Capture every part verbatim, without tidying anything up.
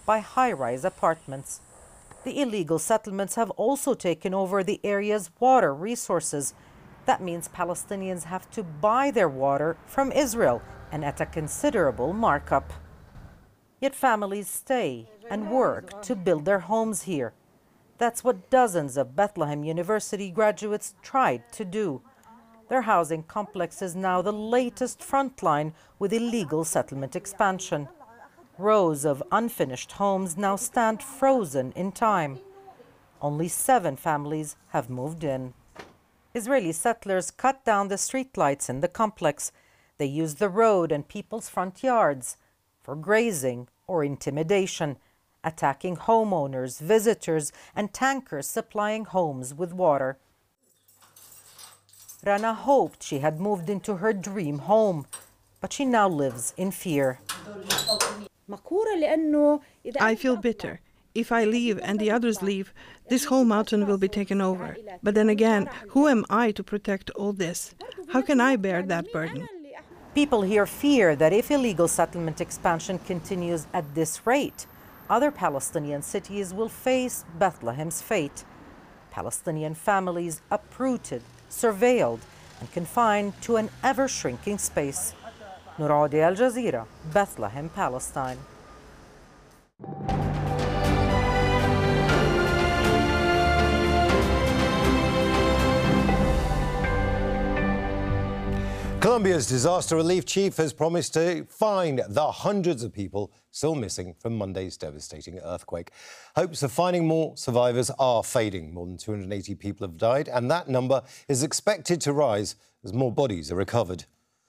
by high-rise apartments. The illegal settlements have also taken over the area's water resources. That means Palestinians have to buy their water from Israel and at a considerable markup. Yet families stay and work to build their homes here. That's what dozens of Bethlehem University graduates tried to do. Their housing complex is now the latest frontline with illegal settlement expansion. Rows of unfinished homes now stand frozen in time. Only seven families have moved in. Israeli settlers cut down the streetlights in the complex. They use the road and people's front yards for grazing or intimidation, attacking homeowners, visitors, and tankers supplying homes with water. Rana hoped she had moved into her dream home, but she now lives in fear. I feel bitter. If I leave and the others leave, this whole mountain will be taken over. But then again, who am I to protect all this? How can I bear that burden? People here fear that if illegal settlement expansion continues at this rate, other Palestinian cities will face Bethlehem's fate. Palestinian families uprooted, surveilled, and confined to an ever-shrinking space. Nooradi, Al Jazeera, Bethlehem, Palestine. Colombia's disaster relief chief has promised to find the hundreds of people still missing from Monday's devastating earthquake. Hopes of finding more survivors are fading. More than two hundred eighty people have died, and that number is expected to rise as more bodies are recovered.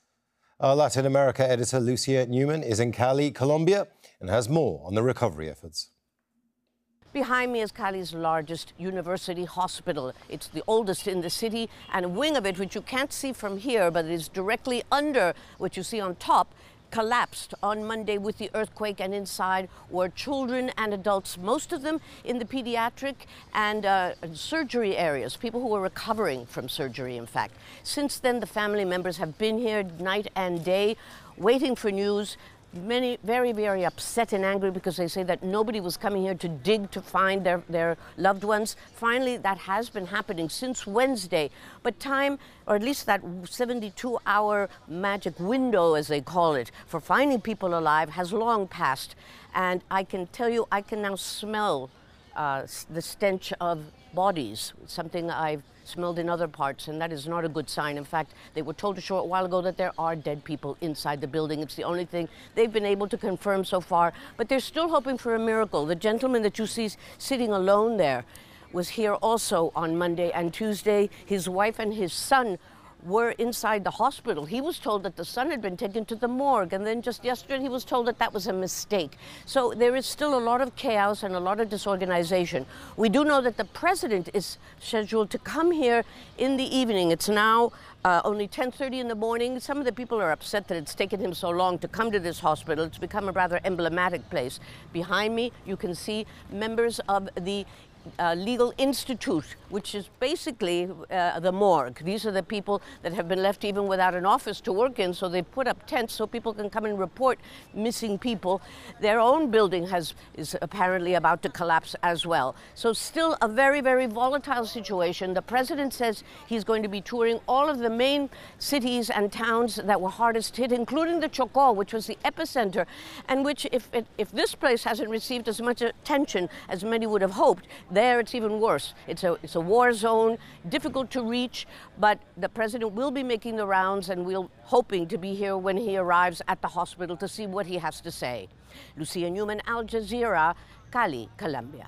Our Latin America editor, Lucia Newman, is in Cali, Colombia, and has more on the recovery efforts. Behind me is Cali's largest university hospital. It's the oldest in the city, and a wing of it, which you can't see from here, but it is directly under what you see on top, collapsed on Monday with the earthquake, and inside were children and adults, most of them in the pediatric and uh, surgery areas, people who were recovering from surgery, in fact. Since then, the family members have been here night and day, waiting for news. Many very, very upset and angry because they say that nobody was coming here to dig to find their, their loved ones. Finally, that has been happening since Wednesday. But time, or at least that seventy-two hour magic window, as they call it, for finding people alive has long passed. And I can tell you, I can now smell uh, the stench of bodies, something I've smelled in other parts, and that is not a good sign. In fact, they were told a short while ago that there are dead people inside the building. It's the only thing they've been able to confirm so far, but they're still hoping for a miracle. The gentleman that you see sitting alone there was here also on Monday and Tuesday. His wife and his son were inside the hospital. He was told that the son had been taken to the morgue, and then just yesterday he was told that that was a mistake. So there is still a lot of chaos and a lot of disorganization. We do know that the president is scheduled to come here in the evening. It's now uh, only ten thirty in the morning. Some of the people are upset that it's taken him so long to come to this hospital. It's become a rather emblematic place. Behind me, you can see members of the Uh, Legal Institute, which is basically uh, the morgue. These are the people that have been left even without an office to work in, so they put up tents so people can come and report missing people. Their own building has is apparently about to collapse as well. So still a very, very volatile situation. The president says he's going to be touring all of the main cities and towns that were hardest hit, including the Chocó, which was the epicenter, and which, if, it, if this place hasn't received as much attention as many would have hoped, there it's even worse. It's a, it's a war zone, difficult to reach, but the president will be making the rounds, and we're hoping to be here when he arrives at the hospital to see what he has to say. Lucia Newman, Al Jazeera, Cali, Colombia.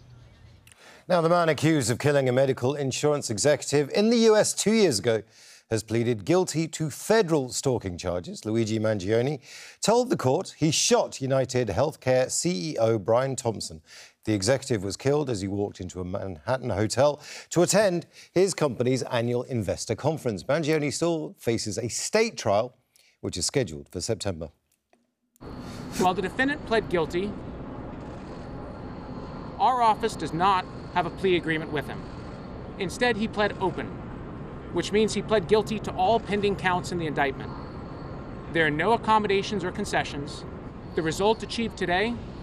Now, the man accused of killing a medical insurance executive in the U S two years ago has pleaded guilty to federal stalking charges. Luigi Mangione told the court he shot United Healthcare C E O Brian Thompson. The executive was killed as he walked into a Manhattan hotel to attend his company's annual investor conference. Mangione still faces a state trial, which is scheduled for September. While the defendant pled guilty, our office does not have a plea agreement with him. Instead, he pled open, which means he pled guilty to all pending counts in the indictment. There are no accommodations or concessions. The result achieved today